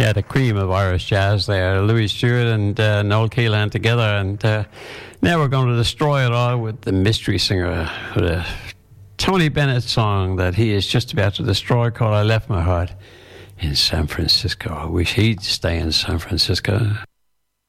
Yeah, the cream of Irish jazz there. Louis Stewart and Noel Keelan together. And now we're going to destroy it all with the Mystery Singer, with a Tony Bennett song that he is just about to destroy called I Left My Heart in San Francisco. I wish he'd stay in San Francisco.